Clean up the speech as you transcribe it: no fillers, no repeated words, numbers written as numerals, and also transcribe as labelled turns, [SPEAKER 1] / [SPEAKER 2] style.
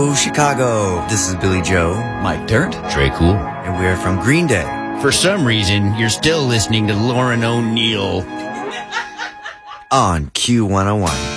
[SPEAKER 1] Hello, Chicago. This is Billy Joe,
[SPEAKER 2] Mike Dirt,
[SPEAKER 3] Trey Cool,
[SPEAKER 1] and we are from Green Day.
[SPEAKER 3] For some reason, you're still listening to Lauren O'Neill
[SPEAKER 1] on Q101.